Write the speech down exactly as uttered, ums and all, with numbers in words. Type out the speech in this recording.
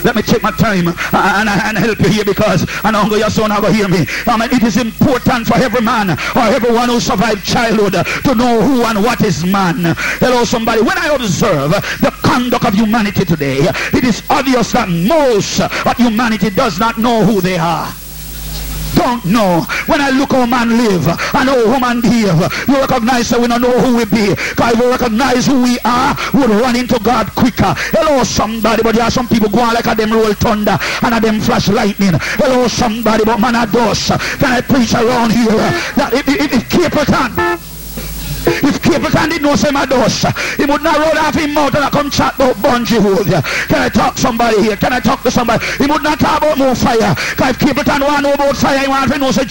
Let me take my time and, and, and help you here, because I know your son not going to hear me. I mean, it is important for every man or everyone who survived childhood to know who and what is man. Hello, somebody. When I observe the conduct of humanity today, it is obvious that most of humanity does not know who they are. Don't know. When I look how man live and how woman behave, you recognize that we don't know who we be. Because if we recognize who we are, we would run into God quicker. Hello, somebody. But there are some people going like a them roll thunder and a them flash lightning. Hello, somebody. But man, I does. Can I preach around here that if, if, if Capleton, if Capleton didn't know say my does, he would not roll off his mouth and I come chat about bungee hold. Can I talk to somebody here? Can I talk to somebody? He would not talk about more fire. Because if Capleton want to know about fire, he want to know say